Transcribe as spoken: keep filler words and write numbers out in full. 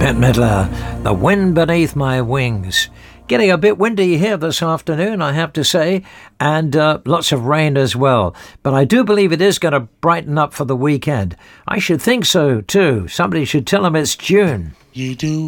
Bette Midler, The Wind Beneath My Wings. Getting a bit windy here this afternoon, I have to say, and uh, lots of rain as well. But I do believe it is going to brighten up for the weekend. I should think so too. Somebody should tell them it's June. You do.